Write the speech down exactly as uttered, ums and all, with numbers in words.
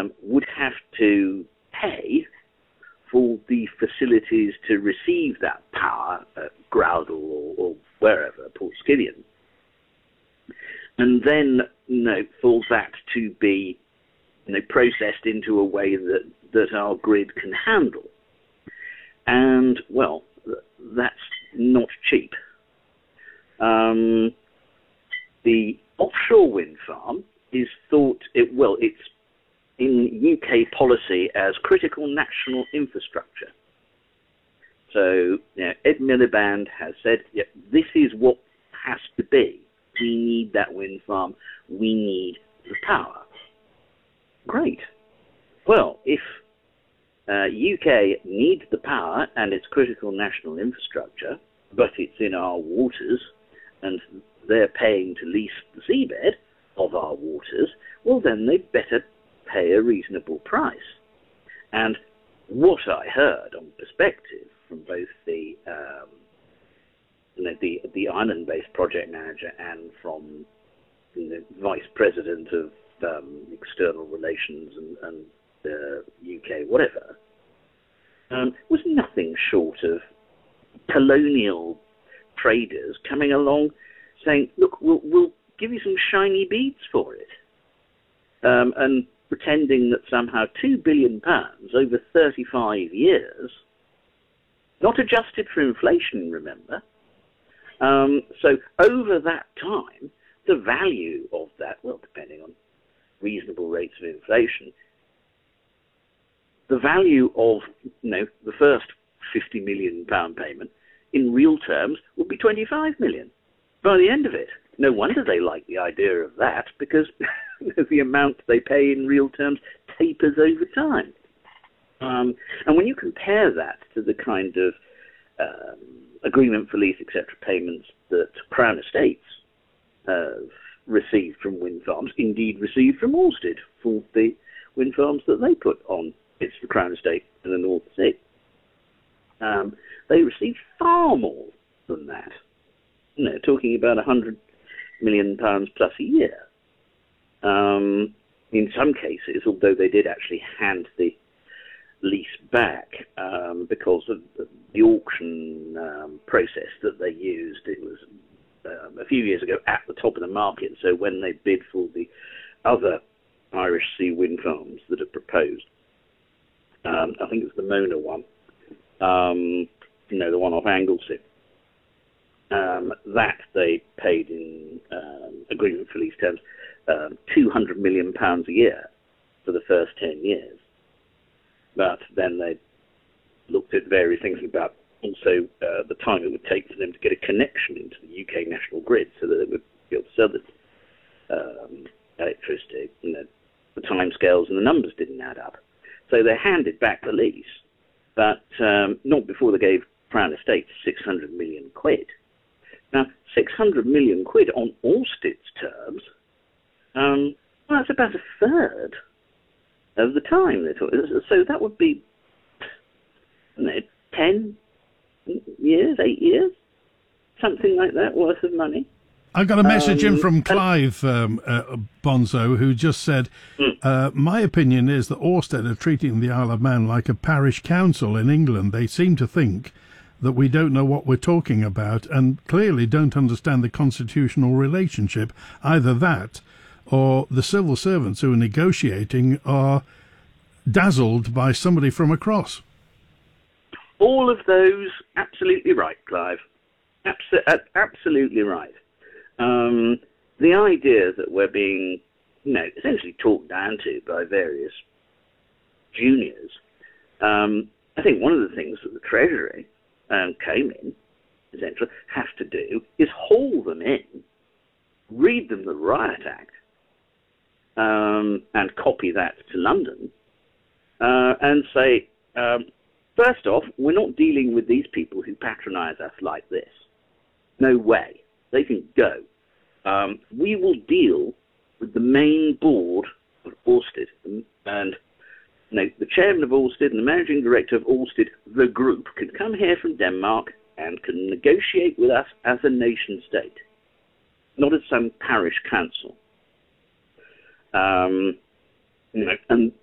um, would have to pay for the facilities to receive that power at Groudle or, or wherever, Portskillion, and then, you know, for that to be, you know, processed into a way that, that our grid can handle. And, well, that's not cheap. Um, the offshore wind farm is thought, it, well, it's in U K policy as critical national infrastructure. So, you know, Ed Miliband has said, yeah, this is what has to be. We need that wind farm. We need the power. Great. Well, if uh, U K needs the power and it's critical national infrastructure, but it's in our waters and they're paying to lease the seabed of our waters, well, then they'd better pay a reasonable price. And what I heard on Perspective from both the um, you know, the the island-based project manager and from the vice president of um, external relations and, and the U K, whatever, um, was nothing short of colonial traders coming along saying, look, we'll, we'll give you some shiny beads for it. Um, and pretending that somehow two billion pounds over thirty-five years, not adjusted for inflation, remember, um, so over that time, the value of that, well, depending on reasonable rates of inflation, the value of, you know, the first fifty million pound payment in real terms would be twenty-five million by the end of it. No wonder they like the idea of that, because the amount they pay in real terms tapers over time. Um, and when you compare that to the kind of um, agreement for lease, et cetera, payments that Crown Estates have received from wind farms, indeed received from Ørsted for the wind farms that they put on its Crown Estate in the North Sea, um, they received far more than that. You know, talking about one hundred million pounds plus a year. Um, in some cases, although they did actually hand the lease back um, because of the, the auction um, process that they used, it was um, a few years ago at the top of the market. So when they bid for the other Irish Sea wind farms that are proposed, um, I think it was the Mona one, um, you know, the one off Anglesey. Um, that they paid in um, agreement for lease terms um, two hundred million pounds a year for the first ten years. But then they looked at various things about also uh, the time it would take for them to get a connection into the U K national grid so that they would be able to sell the um, electricity. You know, the timescales and the numbers didn't add up. So they handed back the lease, but um, not before they gave Crown Estates six hundred million quid. Now, six hundred million quid on Ørsted's terms, um, well, that's about a third of the time they took. So that would be, you know, ten years, eight years, something like that worth of money. I got a message um, in from and, Clive um, uh, Bonzo, who just said, mm. uh, my opinion is that Ørsted are treating the Isle of Man like a parish council in England. They seem to think that we don't know what we're talking about and clearly don't understand the constitutional relationship. Either that or the civil servants who are negotiating are dazzled by somebody from across. All of those, absolutely right, Clive. Abs- absolutely right. Um, the idea that we're being, you know, essentially talked down to by various juniors, um, I think one of the things that the Treasury um, came in, essentially, have to do is haul them in, read them the Riot Act, um, and copy that to London, uh, and say, um, first off, we're not dealing with these people who patronise us like this. No way. They can go. Um, we will deal with the main board of Ørsted, and, and you know, the chairman of Ørsted and the managing director of Ørsted, the group, can come here from Denmark and can negotiate with us as a nation state, not as some parish council. Um, you know, and